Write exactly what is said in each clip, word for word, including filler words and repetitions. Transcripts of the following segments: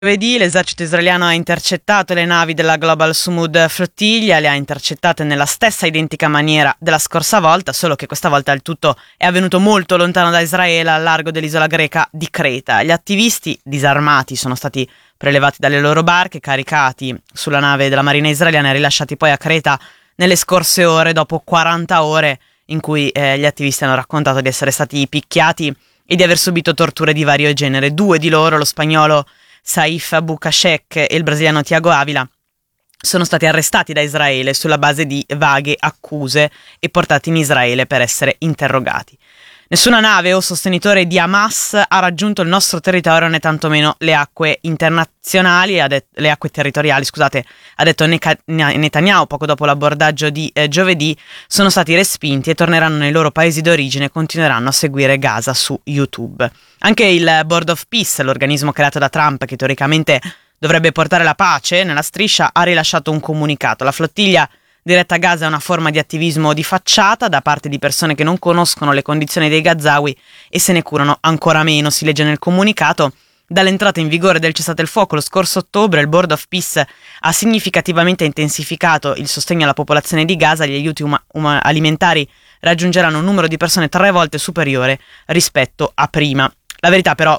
Giovedì l'esercito israeliano ha intercettato le navi della Global Sumud Flottiglia, le ha intercettate nella stessa identica maniera della scorsa volta, solo che questa volta il tutto è avvenuto molto lontano da Israele, al largo dell'isola greca di Creta. Gli attivisti disarmati sono stati prelevati dalle loro barche, caricati sulla nave della marina israeliana e rilasciati poi a Creta nelle scorse ore, dopo quaranta ore in cui eh, gli attivisti hanno raccontato di essere stati picchiati e di aver subito torture di vario genere. Due di loro, lo spagnolo Saif Bukashek e il brasiliano Thiago Avila, sono stati arrestati da Israele sulla base di vaghe accuse e portati in Israele per essere interrogati. Nessuna nave o sostenitore di Hamas ha raggiunto il nostro territorio, né tantomeno le acque internazionali, ha det- le acque territoriali, scusate, ha detto Neca- Netanyahu poco dopo l'abordaggio di eh, giovedì. Sono stati respinti e torneranno nei loro paesi d'origine e continueranno a seguire Gaza su YouTube. Anche il Board of Peace, l'organismo creato da Trump che teoricamente dovrebbe portare la pace nella striscia, ha rilasciato un comunicato. La flottiglia diretta a Gaza è una forma di attivismo di facciata da parte di persone che non conoscono le condizioni dei Gazawi e se ne curano ancora meno, si legge nel comunicato. Dall'entrata in vigore del cessate il fuoco lo scorso ottobre, il Board of Peace ha significativamente intensificato il sostegno alla popolazione di Gaza. Gli aiuti um- um- alimentari raggiungeranno un numero di persone tre volte superiore rispetto a prima. La verità però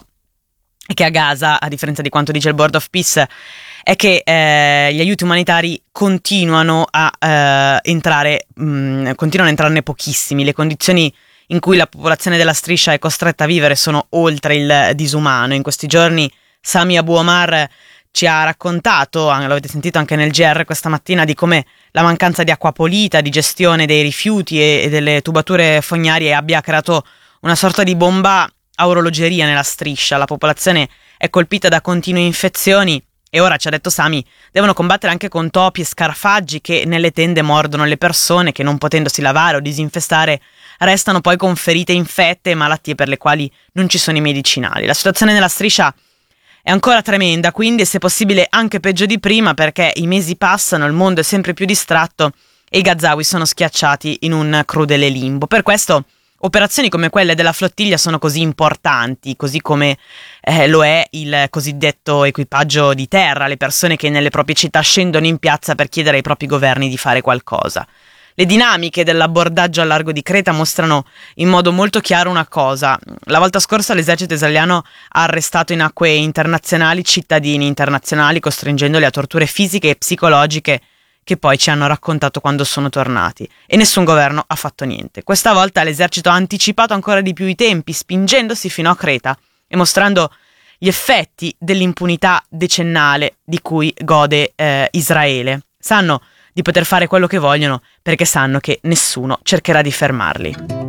è che a Gaza, a differenza di quanto dice il Board of Peace, è che eh, gli aiuti umanitari continuano a eh, entrare, mh, continuano a entrarne pochissimi. Le condizioni in cui la popolazione della striscia è costretta a vivere sono oltre il disumano. In questi giorni Sami Abu Omar ci ha raccontato, l'avete sentito anche nel G R questa mattina, di come la mancanza di acqua pulita, di gestione dei rifiuti e, e delle tubature fognarie abbia creato una sorta di bomba a orologeria nella striscia. La popolazione è colpita da continue infezioni e ora, ci ha detto Sami, devono combattere anche con topi e scarafaggi che nelle tende mordono le persone, che non potendosi lavare o disinfestare restano poi con ferite infette e malattie per le quali non ci sono i medicinali. La situazione nella striscia è ancora tremenda, quindi, e se possibile anche peggio di prima, perché i mesi passano, il mondo è sempre più distratto e i Gazawi sono schiacciati in un crudele limbo. Per questo operazioni come quelle della flottiglia sono così importanti, così come eh, lo è il cosiddetto equipaggio di terra, le persone che nelle proprie città scendono in piazza per chiedere ai propri governi di fare qualcosa. Le dinamiche dell'abbordaggio al largo di Creta mostrano in modo molto chiaro una cosa. La volta scorsa l'esercito israeliano ha arrestato in acque internazionali cittadini internazionali, costringendoli a torture fisiche e psicologiche che poi ci hanno raccontato quando sono tornati, e nessun governo ha fatto niente. Questa volta l'esercito ha anticipato ancora di più i tempi, spingendosi fino a Creta e mostrando gli effetti dell'impunità decennale di cui gode eh, Israele. Sanno di poter fare quello che vogliono perché sanno che nessuno cercherà di fermarli.